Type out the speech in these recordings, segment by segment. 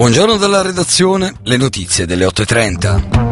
Buongiorno dalla redazione, le notizie delle 8:30.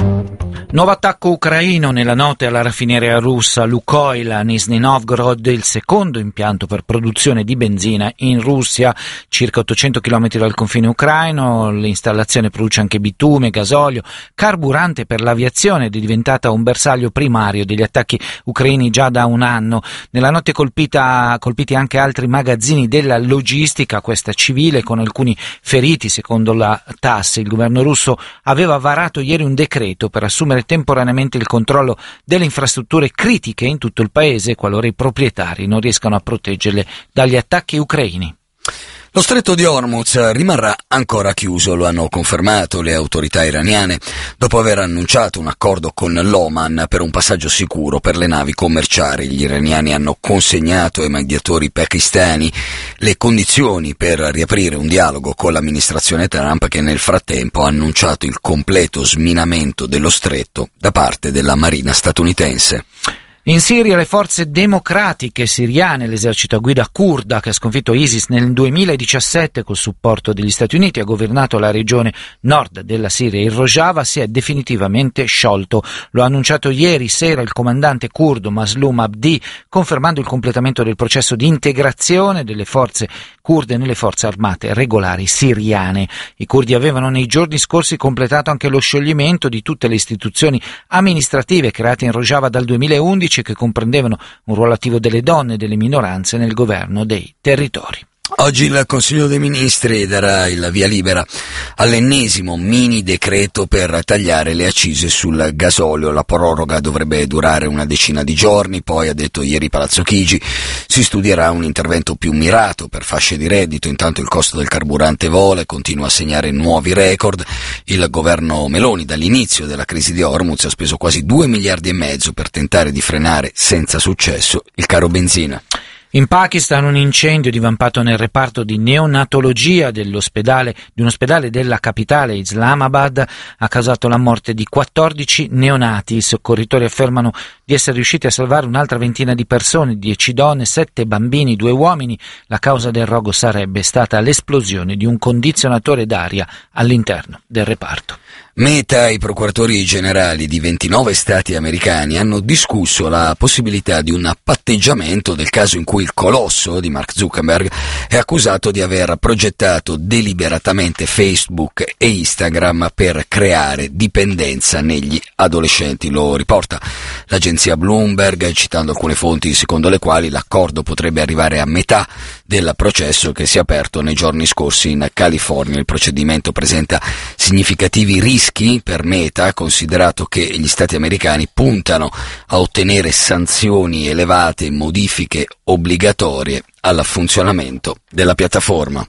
Nuovo attacco ucraino nella notte alla raffineria russa Lukoil a Nizhny Novgorod, il secondo impianto per produzione di benzina in Russia, circa 800 km dal confine ucraino. L'installazione produce anche bitume, gasolio, carburante per l'aviazione ed è diventata un bersaglio primario degli attacchi ucraini già da un anno. Nella notte colpiti anche altri magazzini della logistica, questa civile, con alcuni feriti secondo la TASS. Il governo russo aveva varato ieri un decreto per assumere temporaneamente il controllo delle infrastrutture critiche in tutto il paese qualora i proprietari non riescano a proteggerle dagli attacchi ucraini. Lo stretto di Hormuz rimarrà ancora chiuso, lo hanno confermato le autorità iraniane, dopo aver annunciato un accordo con l'Oman per un passaggio sicuro per le navi commerciali. Gli iraniani hanno consegnato ai mediatori pakistani le condizioni per riaprire un dialogo con l'amministrazione Trump, che nel frattempo ha annunciato il completo sminamento dello stretto da parte della Marina statunitense. In Siria le forze democratiche siriane, l'esercito a guida curda che ha sconfitto ISIS nel 2017 col supporto degli Stati Uniti, ha governato la regione nord della Siria. Il Rojava si è definitivamente sciolto. Lo ha annunciato ieri sera il comandante curdo Mazloum Abdi, confermando il completamento del processo di integrazione delle forze kurde nelle forze armate regolari siriane. I curdi avevano nei giorni scorsi completato anche lo scioglimento di tutte le istituzioni amministrative create in Rojava dal 2011, che comprendevano un ruolo attivo delle donne e delle minoranze nel governo dei territori. Oggi il Consiglio dei Ministri darà il via libera all'ennesimo mini decreto per tagliare le accise sul gasolio. La proroga dovrebbe durare una decina di giorni, poi, ha detto ieri Palazzo Chigi, si studierà un intervento più mirato per fasce di reddito. Intanto il costo del carburante vola e continua a segnare nuovi record. Il governo Meloni dall'inizio della crisi di Hormuz ha speso quasi 2,5 miliardi per tentare di frenare senza successo il caro benzina. In Pakistan un incendio divampato nel reparto di neonatologia di un ospedale della capitale Islamabad ha causato la morte di 14 neonati. I soccorritori affermano di essere riusciti a salvare un'altra ventina di persone, 10 donne, 7 bambini, 2 uomini. La causa del rogo sarebbe stata l'esplosione di un condizionatore d'aria all'interno del reparto. Meta e i procuratori generali di 29 stati americani hanno discusso la possibilità di un patteggiamento del caso in cui il colosso di Mark Zuckerberg è accusato di aver progettato deliberatamente Facebook e Instagram per creare dipendenza negli adolescenti. Lo riporta l'agenzia Bloomberg, citando alcune fonti secondo le quali l'accordo potrebbe arrivare a metà del processo che si è aperto nei giorni scorsi in California. Il procedimento presenta significativi rischi per Meta, considerato che gli stati americani puntano a ottenere sanzioni elevate e modifiche obbligatorie al funzionamento della piattaforma.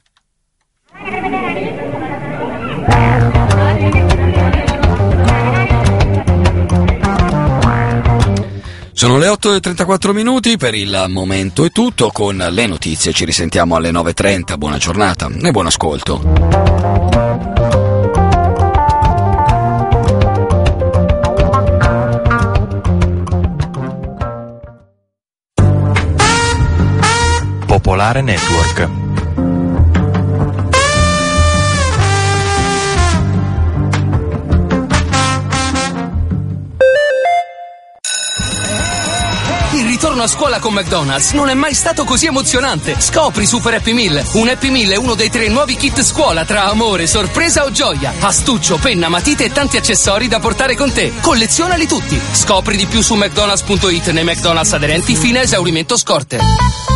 Sono le 8:34, per il momento è tutto. Con le notizie ci risentiamo alle 9:30. Buona giornata e buon ascolto. Popolare Network. Il ritorno a scuola con McDonald's non è mai stato così emozionante. Scopri Super Happy Meal. Un Happy Meal è uno dei 3 nuovi kit scuola tra amore, sorpresa o gioia. Astuccio, penna, matite e tanti accessori da portare con te. Collezionali tutti. Scopri di più su McDonald's.it nei McDonald's aderenti fino a esaurimento scorte.